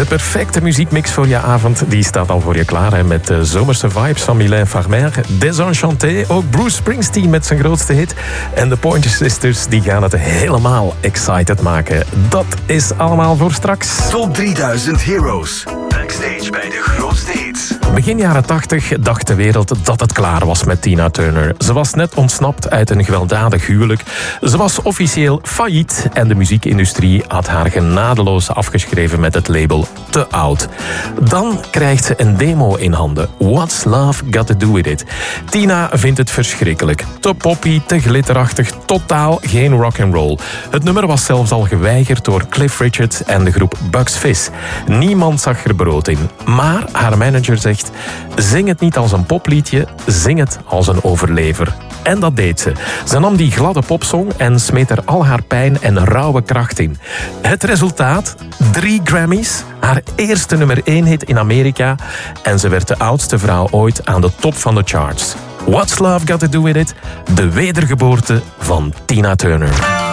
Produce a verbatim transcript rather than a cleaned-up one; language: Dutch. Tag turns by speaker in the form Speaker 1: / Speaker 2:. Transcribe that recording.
Speaker 1: De perfecte muziekmix voor je avond, die staat al voor je klaar. Hè, met de zomerse vibes van Mylène Farmer, Désenchanté, ook Bruce Springsteen met zijn grootste hit. En de Pointer Sisters, die gaan het helemaal excited maken. Dat is allemaal voor straks.
Speaker 2: Top drieduizend Heroes. Backstage bij de grootste hits.
Speaker 1: Begin jaren tachtig dacht de wereld dat het klaar was met Tina Turner. Ze was net ontsnapt uit een gewelddadig huwelijk. Ze was officieel failliet en de muziekindustrie had haar genadeloos afgeschreven met het label Te Oud. Dan krijgt ze een demo in handen. What's Love Got to Do With It? Tina vindt het verschrikkelijk. Te poppy, te glitterachtig, totaal geen rock'n'roll. Het nummer was zelfs al geweigerd door Cliff Richard en de groep Bucks Fizz. Niemand zag er brood in. Maar haar manager zegt: zing het niet als een popliedje, zing het als een overlever. En dat deed ze. Ze nam die gladde popsong en smeet er al haar pijn en rauwe kracht in. Het resultaat? Drie Grammys, haar eerste nummer één hit in Amerika en ze werd de oudste vrouw ooit aan de top van de charts. What's Love Got to Do With It? De wedergeboorte van Tina Turner.